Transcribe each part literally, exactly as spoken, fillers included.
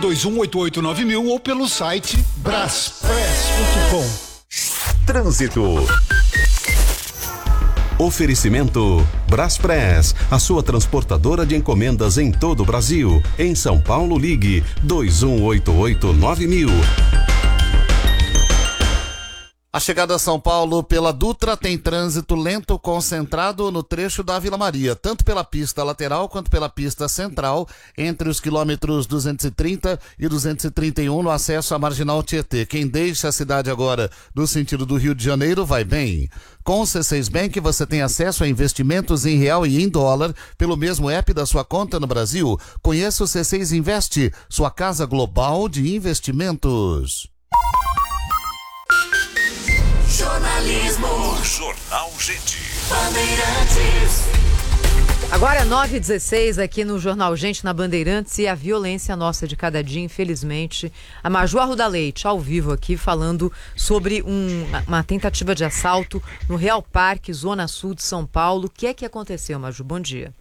dois um oito oito nove mil ou pelo site braspress ponto com. Trânsito. Oferecimento Braspress, a sua transportadora de encomendas em todo o Brasil. Em São Paulo, ligue dois um oito oito nove mil. A chegada a São Paulo pela Dutra tem trânsito lento concentrado no trecho da Vila Maria, tanto pela pista lateral quanto pela pista central, entre os quilômetros duzentos e trinta e duzentos e trinta e um no acesso à Marginal Tietê. Quem deixa a cidade agora no sentido do Rio de Janeiro vai bem. Com o C seis Bank você tem acesso a investimentos em real e em dólar pelo mesmo app da sua conta no Brasil. Conheça o C seis Investe, sua casa global de investimentos. Jornalismo. Jornal Gente. Bandeirantes. Agora é nove e dezesseis aqui no Jornal Gente, na Bandeirantes, e a violência nossa de cada dia, infelizmente. A Maju Arruda Leite, ao vivo aqui, falando sobre um, uma tentativa de assalto no Real Parque, Zona Sul de São Paulo. O que é que aconteceu, Maju? Bom dia.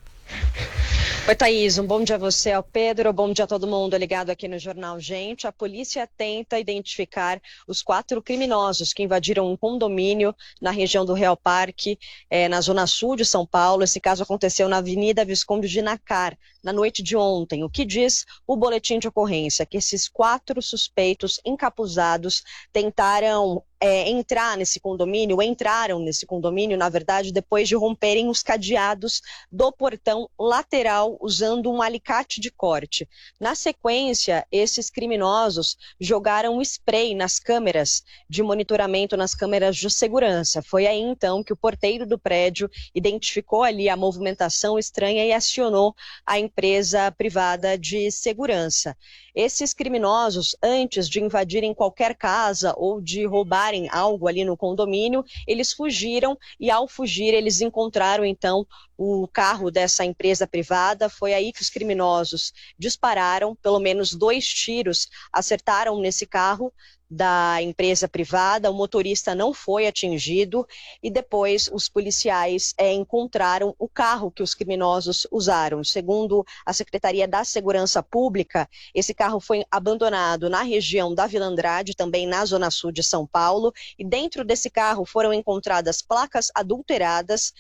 Oi, Thaís, um bom dia a você, ao Pedro, bom dia a todo mundo ligado aqui no Jornal Gente. A polícia tenta identificar os quatro criminosos que invadiram um condomínio na região do Real Parque, eh, na zona sul de São Paulo. Esse caso aconteceu na Avenida Visconde de Nacar, na noite de ontem. O que diz o boletim de ocorrência? Que esses quatro suspeitos encapuzados tentaram É, entrar nesse condomínio, entraram nesse condomínio, na verdade, depois de romperem os cadeados do portão lateral usando um alicate de corte. Na sequência, esses criminosos jogaram spray nas câmeras de monitoramento, nas câmeras de segurança. Foi aí, então, que o porteiro do prédio identificou ali a movimentação estranha e acionou a empresa privada de segurança. Esses criminosos, antes de invadirem qualquer casa ou de roubarem algo ali no condomínio, eles fugiram e ao fugir eles encontraram então o carro dessa empresa privada. Foi aí que os criminosos dispararam, pelo menos dois tiros acertaram nesse carro da empresa privada. O motorista não foi atingido e depois os policiais é, encontraram o carro que os criminosos usaram. Segundo a Secretaria da Segurança Pública, esse carro foi abandonado na região da Vila Andrade, também na zona sul de São Paulo, e dentro desse carro foram encontradas placas adulteradas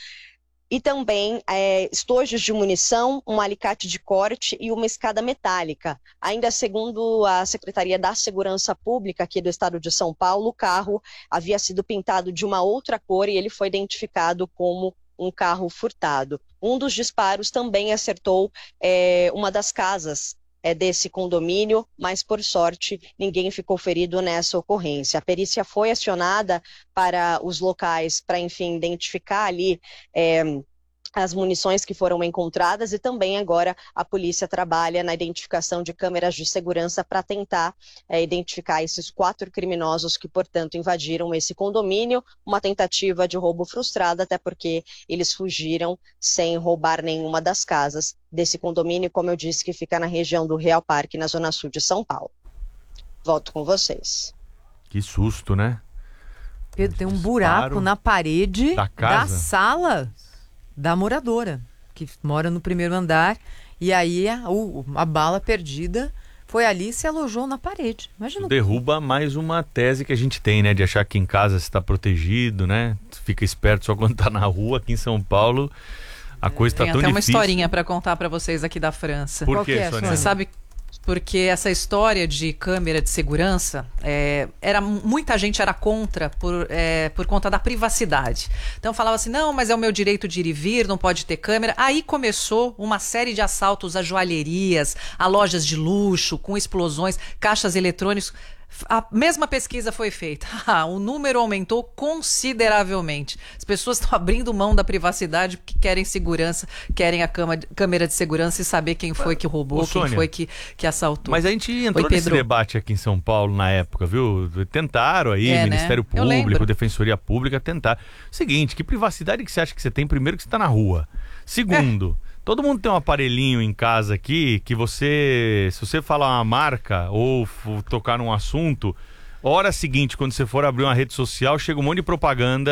e também é, estojos de munição, um alicate de corte e uma escada metálica. Ainda segundo a Secretaria da Segurança Pública aqui do estado de São Paulo, o carro havia sido pintado de uma outra cor e ele foi identificado como um carro furtado. Um dos disparos também acertou é, uma das casas É desse condomínio, mas por sorte ninguém ficou ferido nessa ocorrência. A perícia foi acionada para os locais para, enfim, identificar ali é, as munições que foram encontradas, e também agora a polícia trabalha na identificação de câmeras de segurança para tentar é, identificar esses quatro criminosos que, portanto, invadiram esse condomínio. Uma tentativa de roubo frustrada, até porque eles fugiram sem roubar nenhuma das casas desse condomínio, como eu disse, que fica na região do Real Parque, na zona sul de São Paulo. Volto com vocês. Que susto, né? Pedro, tem um buraco na parede da, da sala da moradora, que mora no primeiro andar, e aí a, o, a bala perdida foi ali e se alojou na parede. Imagina. Derruba mais uma tese que a gente tem, né? De achar que em casa você está protegido, né? Fica esperto só quando tá na rua. Aqui em São Paulo a é, coisa tá tão difícil. Tem até uma historinha para contar para vocês aqui da França. Por quê, Sônia? Você sabe... Porque essa história de câmera de segurança, é, era, muita gente era contra por, é, por conta da privacidade. Então falava assim, não, mas é o meu direito de ir e vir, não pode ter câmera. Aí começou uma série de assaltos a joalherias, a lojas de luxo, com explosões, caixas eletrônicos. A mesma pesquisa foi feita. O número aumentou consideravelmente. As pessoas estão abrindo mão da privacidade porque querem segurança, querem a cama, câmera de segurança e saber quem foi que roubou, Ô, Sônia, quem foi que, que assaltou. Mas a gente entrou Oi, nesse Pedro. debate aqui em São Paulo na época, viu? Tentaram aí, É, Ministério né? Eu lembro. Público, Defensoria Pública, tentar. Seguinte, que privacidade que você acha que você tem? Primeiro, que você está na rua. Segundo... É. Todo mundo tem um aparelhinho em casa aqui que você, se você falar uma marca ou f- tocar num assunto, hora seguinte, quando você for abrir uma rede social, chega um monte de propaganda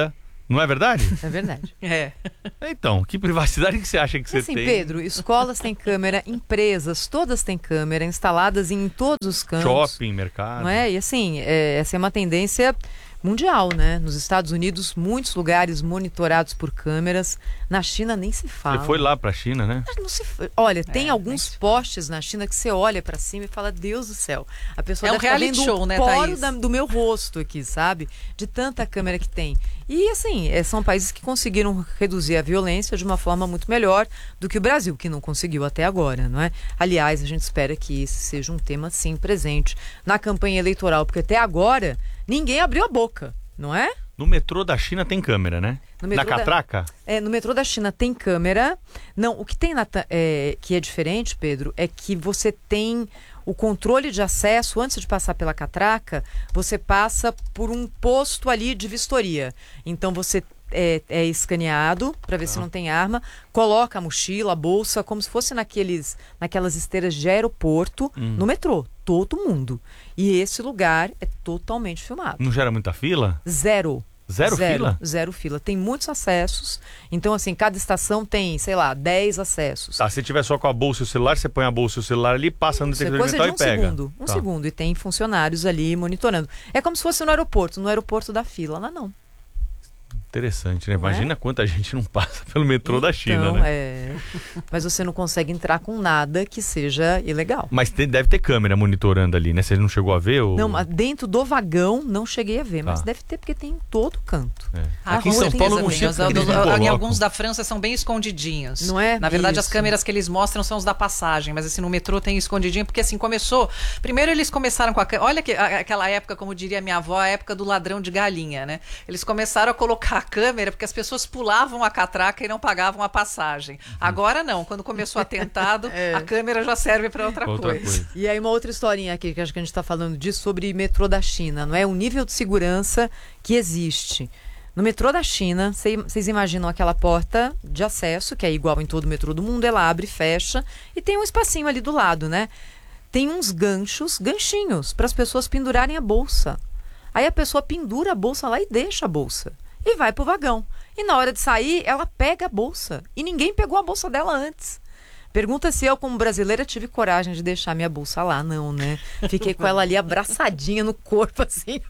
Não é verdade? É verdade. É. Então, que privacidade que você acha que você assim, tem? Pedro, escolas têm câmera, empresas, todas têm câmera, instaladas em todos os cantos. Shopping, mercado. Não é? E assim, é, essa é uma tendência mundial, né? Nos Estados Unidos, muitos lugares monitorados por câmeras. Na China nem se fala. Você foi lá pra China, né? Não se... Olha, tem É, alguns postes na China que você olha pra cima e fala, Deus do céu. A pessoa É um deve estar reality vendo show, o né, poro Thaís? da- do meu rosto aqui, sabe? De tanta câmera que tem. E assim, é, são países que conseguiram reduzir a violência de uma forma muito melhor do que o Brasil, que não conseguiu até agora, não é? Aliás, a gente espera que esse seja um tema, sim, presente na campanha eleitoral, porque até agora ninguém abriu a boca, não é? No metrô da China tem câmera, né? No Na metrô da- catraca? É, no metrô da China tem câmera. Não, o que tem na ta- é, que é diferente, Pedro, é que você tem o controle de acesso antes de passar pela catraca. Você passa por um posto ali de vistoria. Então você é, é escaneado para ver se não tem arma, coloca a mochila, a bolsa, como se fosse naqueles, naquelas esteiras de aeroporto, no metrô. Todo mundo. E esse lugar é totalmente filmado. Não gera muita fila? Zero. Zero fila? Zero fila. Tem muitos acessos. Então, assim, cada estação tem, sei lá, dez acessos. Tá, se tiver só com a bolsa e o celular, você põe a bolsa e o celular ali, passa no Isso é detector coisa de de metal um e pega. segundo. Um Tá. segundo. E tem funcionários ali monitorando. É como se fosse no aeroporto. No aeroporto da fila. Lá não. Interessante, né? Não é? Imagina quanta gente não passa pelo metrô da China, Então, né? é... Mas você não consegue entrar com nada que seja ilegal. Mas tem- deve ter câmera monitorando ali, né? Você não chegou a ver? Ou... Não, mas dentro do vagão não cheguei a ver. Mas Tá. deve ter, porque tem em todo canto. É. Ah, Aqui em com São Paulo certeza não tem. sei Os- porque eles os- não Em colocam. alguns da França são bem escondidinhos. Não é? Na verdade, as Isso. câmeras que eles mostram são os da passagem, mas assim, no metrô tem escondidinho, porque assim, começou... Primeiro eles começaram com a... cã- Olha que, a- aquela época, como diria minha avó, a época do ladrão de galinha, né? Eles começaram a colocar a câmera, porque as pessoas pulavam a catraca e não pagavam a passagem. Agora não, quando começou o atentado, a câmera já serve para outra, Outra coisa. coisa. E aí uma outra historinha aqui, que acho que a gente está falando disso, sobre metrô da China, não é? O nível de segurança que existe. No metrô da China, cê- vocês imaginam aquela porta de acesso, que é igual em todo o metrô do mundo, ela abre e fecha, e tem um espacinho ali do lado, né? Tem uns ganchos, ganchinhos, para as pessoas pendurarem a bolsa. Aí a pessoa pendura a bolsa lá e deixa a bolsa. E vai pro vagão. E na hora de sair, ela pega a bolsa. E ninguém pegou a bolsa dela antes. Pergunta se eu, como brasileira, tive coragem de deixar minha bolsa lá. Não, né? Fiquei com ela ali abraçadinha no corpo, assim.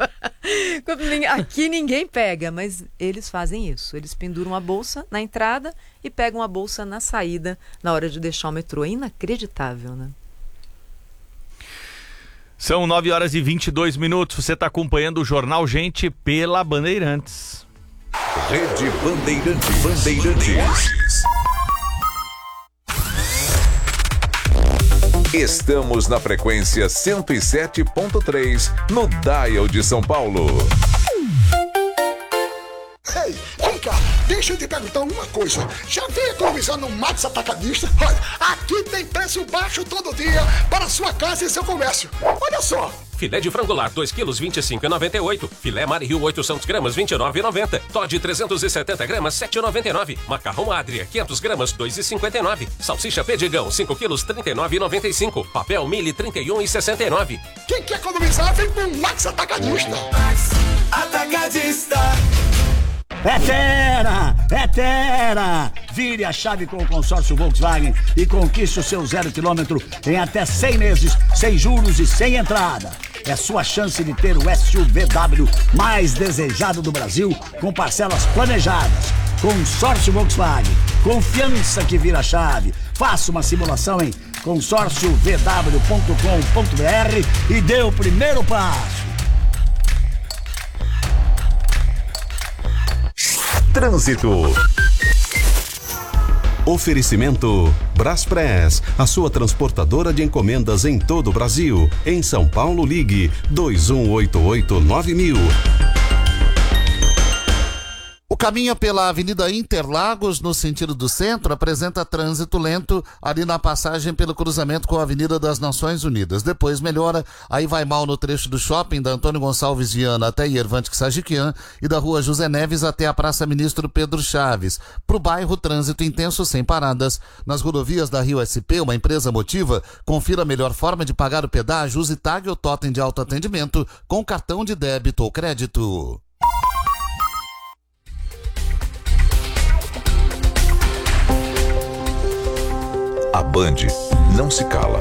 Aqui ninguém pega, mas eles fazem isso. Eles penduram a bolsa na entrada e pegam a bolsa na saída na hora de deixar o metrô. É inacreditável, né? São nove horas e vinte e dois minutos. Você está acompanhando o Jornal Gente pela Bandeirantes. Rede Bandeirantes. Bandeirantes. Estamos na frequência cento e sete ponto três no Dial de São Paulo. Ei, vem cá, deixa eu te perguntar uma coisa. Já veio economizar no Max Atacadista? Olha, aqui tem preço baixo todo dia para sua casa e seu comércio. Olha só. Filé de frango lar, dois quilos, vinte e cinco reais e noventa e oito centavos. Filé Mario, oitocentos gramas, vinte e nove reais e noventa centavos. Todd, trezentos e setenta gramas, sete reais e noventa e nove centavos. Macarrão Adria, quinhentos gramas, dois reais e cinquenta e nove centavos. Salsicha Pedigão, cinco quilos, trinta e nove reais e noventa e cinco centavos. Papel Mille, trinta e um reais e sessenta e nove centavos. Quem quer economizar, vem pro Max Atacadista. Atacadista. É Terra! É Terra! Vire a chave com o consórcio Volkswagen e conquiste o seu zero quilômetro em até cem meses, sem juros e sem entrada. É sua chance de ter o S U V W mais desejado do Brasil, com parcelas planejadas. Consórcio Volkswagen. Confiança que vira chave. Faça uma simulação em consórcio v w ponto com ponto b r e dê o primeiro passo. Trânsito. Oferecimento Braspress, a sua transportadora de encomendas em todo o Brasil. Em São Paulo, ligue dois um oito oito nove mil. O caminho pela Avenida Interlagos, no sentido do centro, apresenta trânsito lento ali na passagem pelo cruzamento com a Avenida das Nações Unidas. Depois melhora, aí vai mal no trecho do shopping da Antônio Gonçalves Viana até Iervante Sajiquian e da Rua José Neves até a Praça Ministro Pedro Chaves. Pro bairro, trânsito intenso sem paradas. Nas rodovias da Rio S P, uma empresa motiva, confira a melhor forma de pagar o pedágio, use tag ou totem de autoatendimento com cartão de débito ou crédito. A Band não se cala.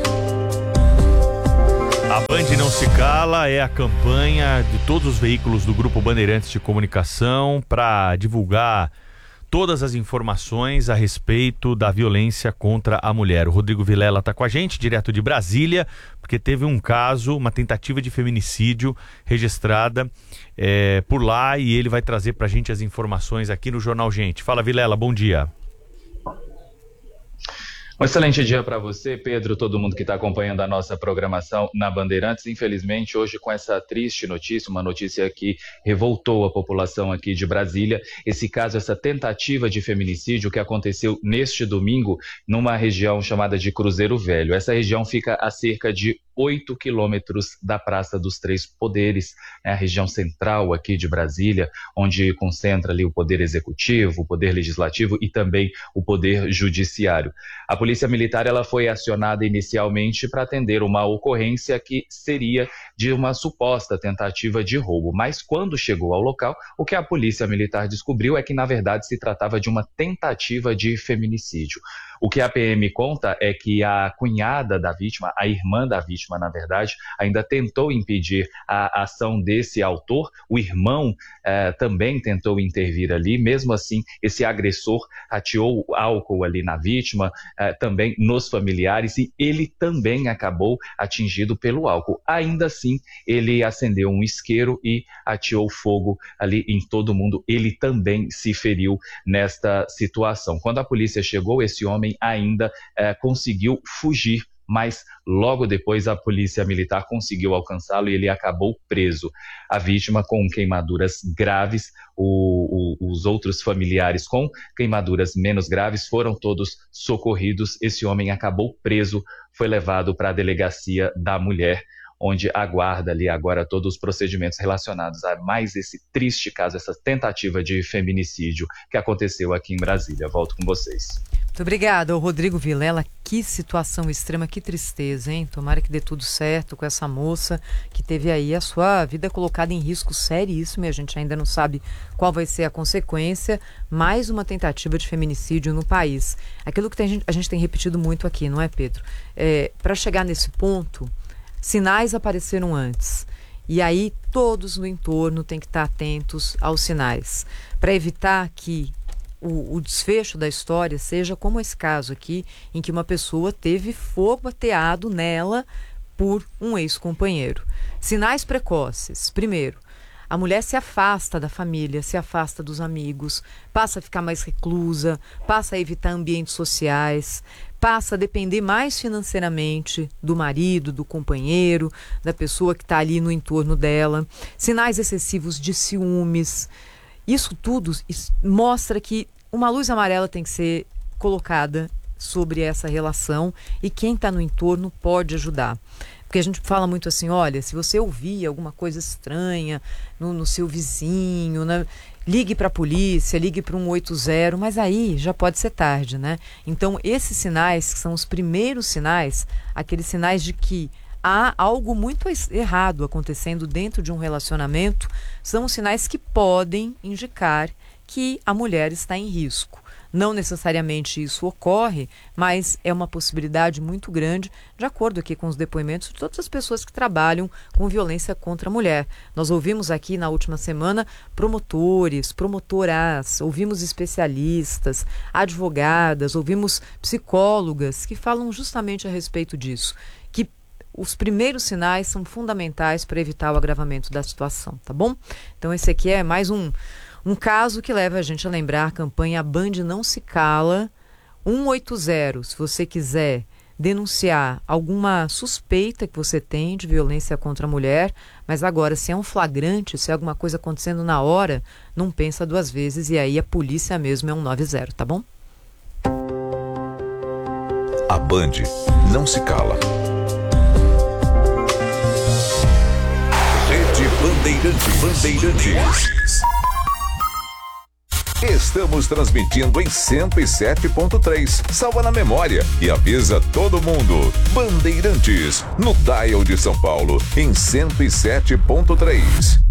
A Band Não Se Cala é a campanha de todos os veículos do Grupo Bandeirantes de Comunicação para divulgar todas as informações a respeito da violência contra a mulher. O Rodrigo Vilela está com a gente, direto de Brasília, porque teve um caso, uma tentativa de feminicídio registrada é, por lá, e ele vai trazer para a gente as informações aqui no Jornal Gente. Fala, Vilela, bom dia. Um excelente dia para você, Pedro, todo mundo que está acompanhando a nossa programação na Bandeirantes. Infelizmente, hoje com essa triste notícia, uma notícia que revoltou a população aqui de Brasília, esse caso, essa tentativa de feminicídio que aconteceu neste domingo numa região chamada de Cruzeiro Velho. Essa região fica a cerca de oito quilômetros da Praça dos Três Poderes, é a região central aqui de Brasília, onde concentra ali o poder executivo, o poder legislativo e também o poder judiciário. A Polícia Militar ela foi acionada inicialmente para atender uma ocorrência que seria de uma suposta tentativa de roubo, mas quando chegou ao local, o que a Polícia Militar descobriu é que, na verdade, se tratava de uma tentativa de feminicídio. O que a P M conta é que a cunhada da vítima, a irmã da vítima, na verdade, ainda tentou impedir a ação desse autor. O irmão eh, também tentou intervir ali. Mesmo assim, esse agressor ateou álcool ali na vítima, eh, também nos familiares, e ele também acabou atingido pelo álcool. Ainda assim, ele acendeu um isqueiro e ateou fogo ali em todo mundo. Ele também se feriu nesta situação. Quando a polícia chegou, esse homem ainda eh, conseguiu fugir, mas logo depois a Polícia Militar conseguiu alcançá-lo e ele acabou preso. A vítima com queimaduras graves, o, o, os outros familiares com queimaduras menos graves foram todos socorridos. Esse homem acabou preso, foi levado para a delegacia da mulher, onde aguarda ali agora todos os procedimentos relacionados a mais esse triste caso, essa tentativa de feminicídio que aconteceu aqui em Brasília. Volto com vocês. Muito obrigada, Rodrigo Vilela. Que situação extrema, que tristeza, hein? Tomara que dê tudo certo com essa moça que teve aí a sua vida colocada em risco seríssimo, e a gente ainda não sabe qual vai ser a consequência. Mais uma tentativa de feminicídio no país. Aquilo que tem, a gente tem repetido muito aqui, não é, Pedro? É, para chegar nesse ponto, sinais apareceram antes. E aí todos no entorno têm que estar atentos aos sinais, para evitar que O, o desfecho da história seja como esse caso aqui, em que uma pessoa teve fogo ateado nela por um ex-companheiro. Sinais precoces. Primeiro, a mulher se afasta da família, se afasta dos amigos, passa a ficar mais reclusa, passa a evitar ambientes sociais, passa a depender mais financeiramente do marido, do companheiro, da pessoa que está ali no entorno dela. Sinais excessivos de ciúmes. Isso tudo mostra que uma luz amarela tem que ser colocada sobre essa relação, e quem está no entorno pode ajudar. Porque a gente fala muito assim, olha, se você ouvir alguma coisa estranha no, no seu vizinho, né, ligue para a polícia, ligue para um oito zero, mas aí já pode ser tarde, né? Então esses sinais, que são os primeiros sinais, aqueles sinais de que há algo muito errado acontecendo dentro de um relacionamento, são os sinais que podem indicar que a mulher está em risco. Não necessariamente isso ocorre, mas é uma possibilidade muito grande, de acordo aqui com os depoimentos de todas as pessoas que trabalham com violência contra a mulher. Nós ouvimos aqui na última semana promotores, promotoras, ouvimos especialistas, advogadas, ouvimos psicólogas que falam justamente a respeito disso, que os primeiros sinais são fundamentais para evitar o agravamento da situação, tá bom? Então esse aqui é mais um, um caso que leva a gente a lembrar a campanha A Band Não Se Cala, um oito zero, se você quiser denunciar alguma suspeita que você tem de violência contra a mulher, mas agora, se é um flagrante, se é alguma coisa acontecendo na hora, não pensa duas vezes, e aí a polícia mesmo é um nove zero, tá bom? A Band Não Se Cala. Rede Bandeirantes. Bandeirantes. Estamos transmitindo em cento e sete ponto três. Salva na memória e avisa todo mundo. Bandeirantes, no dial de São Paulo, em cento e sete ponto três.